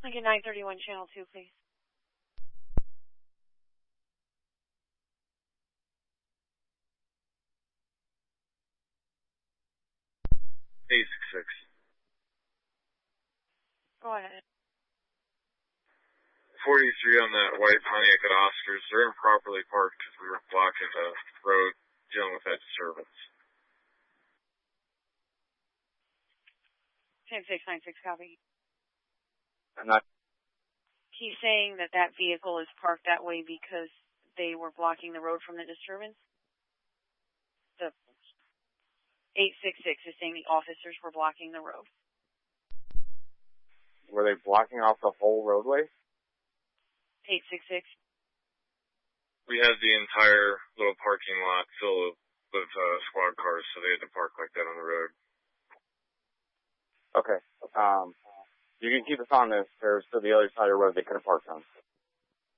Lincoln 931, Channel 2, please. Go ahead. 43 on that white Pontiac at Oscars. They're improperly parked because we were blocking the road dealing with that disturbance. 10696, copy. I'm not. He's saying that that vehicle is parked that way because they were blocking the road from the disturbance? The 866 is saying the officers were blocking the road. Were they blocking off the whole roadway? 866. We had the entire little parking lot filled with squad cars, so they had to park like that on the road. Okay. You can keep us on this. There's still the other side of the road they could have parked on.